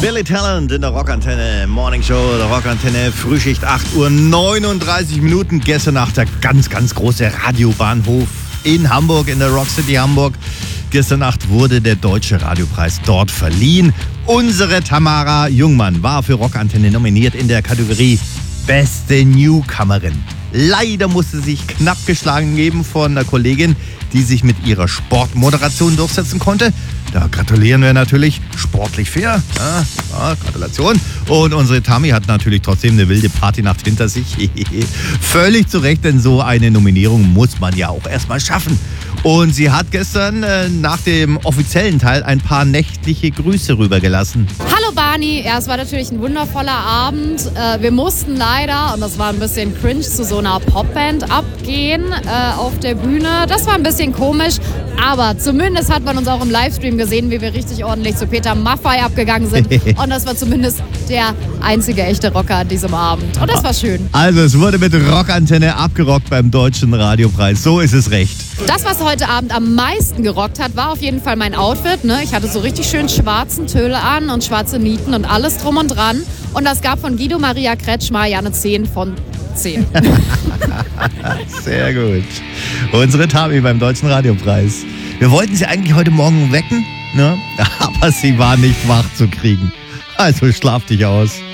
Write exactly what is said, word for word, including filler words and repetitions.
Billy Talent in der Rockantenne, Morning Show der Rockantenne, Frühschicht acht Uhr neununddreißig Minuten. Gestern Nacht der ganz, ganz große Radiobahnhof in Hamburg, in der Rock City Hamburg. Gestern Nacht wurde der Deutsche Radiopreis dort verliehen. Unsere Tamara Jungmann war für Rockantenne nominiert in der Kategorie Beste Newcomerin. Leider musste sie sich knapp geschlagen geben von einer Kollegin, die sich mit ihrer Sportmoderation durchsetzen konnte. Da gratulieren wir natürlich, sportlich fair. Ja, ja, Gratulation. Und unsere Tami hat natürlich trotzdem eine wilde Partynacht hinter sich. Völlig zu Recht, denn so eine Nominierung muss man ja auch erstmal schaffen. Und sie hat gestern äh, nach dem offiziellen Teil ein paar nächtliche Grüße rübergelassen. Hallo Barney, ja, es war natürlich ein wundervoller Abend. Äh, wir mussten leider, und das war ein bisschen cringe, zu so einer Popband abgehen äh, auf der Bühne. Das war ein bisschen komisch, aber zumindest hat man uns auch im Livestream gesehen, wie wir richtig ordentlich zu Peter Maffay abgegangen sind. Und das war zumindest der einzige echte Rocker an diesem Abend. Und das war schön. Also es wurde mit Rockantenne abgerockt beim Deutschen Radiopreis. So ist es recht. Das, was heute Abend am meisten gerockt hat, war auf jeden Fall mein Outfit. Ne? Ich hatte so richtig schön schwarzen Töle an und schwarze Nieten und alles drum und dran. Und das gab von Guido Maria Kretschmer ja eine zehn von zehn. Sehr gut. Unsere Tami beim Deutschen Radiopreis. Wir wollten sie eigentlich heute Morgen wecken, ne? Aber sie war nicht wach zu kriegen. Also schlaf dich aus.